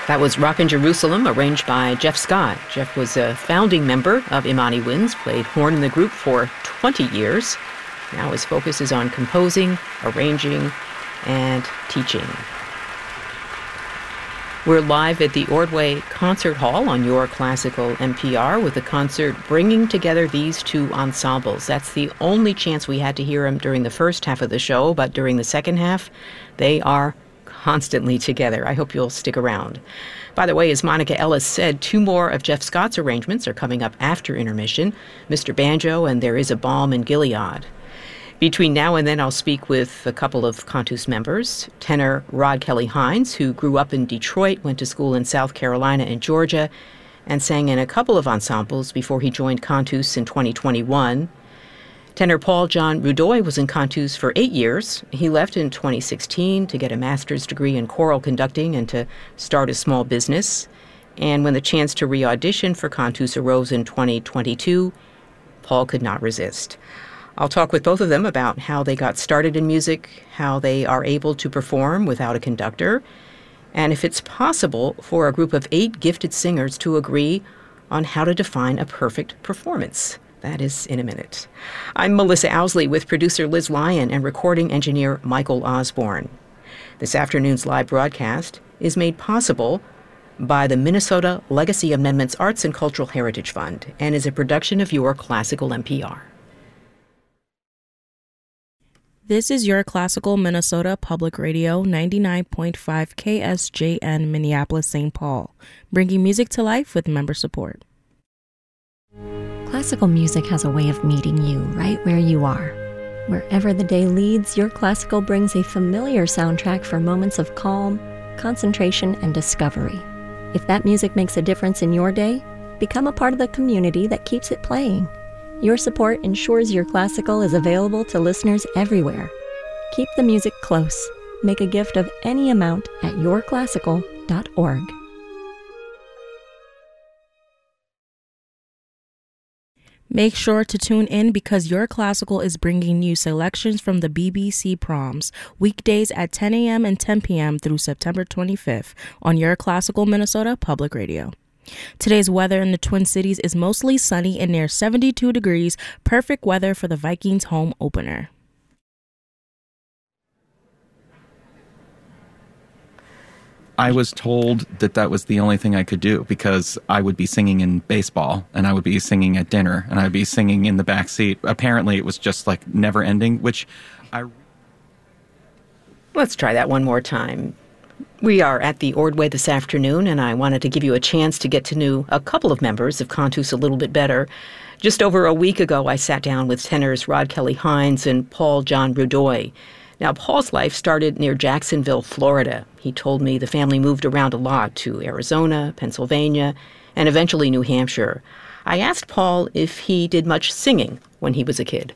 That was Rockin' Jerusalem, arranged by Jeff Scott. Jeff was a founding member of Imani Winds, played horn in the group for 20 years. Now his focus is on composing, arranging, and teaching. We're live at the Ordway Concert Hall on Your Classical NPR with a concert bringing together these two ensembles. That's the only chance we had to hear them during the first half of the show, but during the second half, they are constantly together. I hope you'll stick around. By the way, as Monica Ellis said, 2 more of Jeff Scott's arrangements are coming up after intermission, Mr. Banjo and There Is a Balm in Gilead. Between now and then, I'll speak with a couple of Cantus members. Tenor Rod Kelly Hines, who grew up in Detroit, went to school in South Carolina and Georgia, and sang in a couple of ensembles before he joined Cantus in 2021. Tenor Paul John Rudoy was in Cantus for 8 years. He left in 2016 to get a master's degree in choral conducting and to start a small business. And when the chance to re-audition for Cantus arose in 2022, Paul could not resist. I'll talk with both of them about how they got started in music, how they are able to perform without a conductor, and if it's possible for a group of 8 gifted singers to agree on how to define a perfect performance. That is in a minute. I'm Melissa Owsley with producer Liz Lyon and recording engineer Michael Osborne. This afternoon's live broadcast is made possible by the Minnesota Legacy Amendments Arts and Cultural Heritage Fund and is a production of Your Classical NPR. This is Your Classical Minnesota Public Radio 99.5 KSJN Minneapolis, St. Paul, bringing music to life with member support. Classical music has a way of meeting you right where you are. Wherever the day leads, Your Classical brings a familiar soundtrack for moments of calm, concentration, and discovery. If that music makes a difference in your day, become a part of the community that keeps it playing. Your support ensures Your Classical is available to listeners everywhere. Keep the music close. Make a gift of any amount at yourclassical.org. Make sure to tune in because Your Classical is bringing you selections from the BBC Proms, weekdays at 10 a.m. and 10 p.m. through September 25th on Your Classical Minnesota Public Radio. Today's weather in the Twin Cities is mostly sunny and near 72 degrees, perfect weather for the Vikings home opener. I was told that that was the only thing I could do because I would be singing in baseball and I would be singing at dinner and I'd be singing in the back seat. Apparently it was just like never ending, which I... Let's try that one more time. We are at the Ordway this afternoon, and I wanted to give you a chance to get to know a couple of members of Cantus a little bit better. Just over a week ago, I sat down with tenors Rod Kelly Hines and Paul John Rudoy. Now, Paul's life started near Jacksonville, Florida. He told me the family moved around a lot to Arizona, Pennsylvania, and eventually New Hampshire. I asked Paul if he did much singing when he was a kid.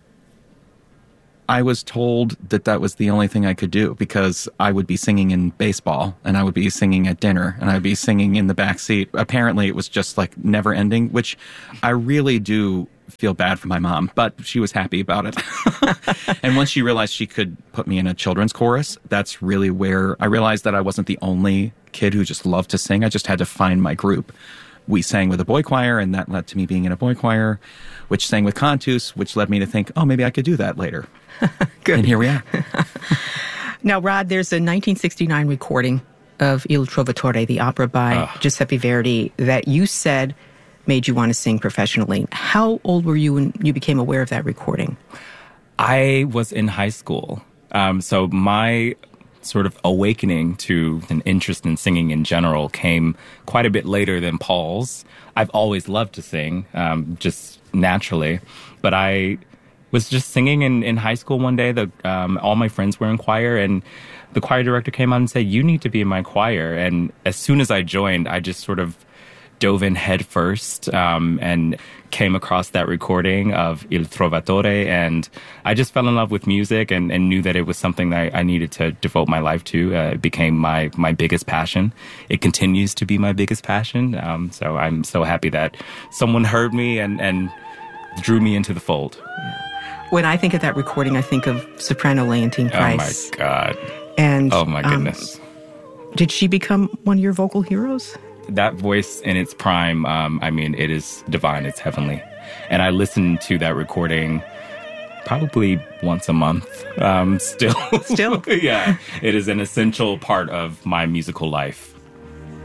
I was told that that was the only thing I could do because I would be singing in baseball and I would be singing at dinner and I'd be singing in the back seat. Apparently it was just like never ending, which I really do feel bad for my mom, but she was happy about it. And once she realized she could put me in a children's chorus, that's really where I realized that I wasn't the only kid who just loved to sing. I just had to find my group. We sang with a boy choir, and that led to me being in a boy choir, which sang with Cantus, which led me to think, oh, maybe I could do that later. Good. And here we are. Now, Rod, there's a 1969 recording of Il Trovatore, the opera by Giuseppe Verdi, that you said made you want to sing professionally. How old were you when you became aware of that recording? I was in high school. So my sort of awakening to an interest in singing in general came quite a bit later than Paul's. I've always loved to sing, just naturally. But I was just singing in high school one day. All my friends were in choir, and the choir director came out and said, "You need to be in my choir." And as soon as I joined, I just sort of dove in head first and came across that recording of Il Trovatore, and I just fell in love with music and knew that it was something that I needed to devote my life to. It became my biggest passion. It continues to be my biggest passion. So I'm so happy that someone heard me and drew me into the fold. When I think of that recording, I think of soprano Leontine Price. Oh, my God. And, oh, my goodness. Did she become one of your vocal heroes? That voice in its prime, I mean, it is divine. It's heavenly. And I listen to that recording probably once a month still. Still? Yeah. It is an essential part of my musical life.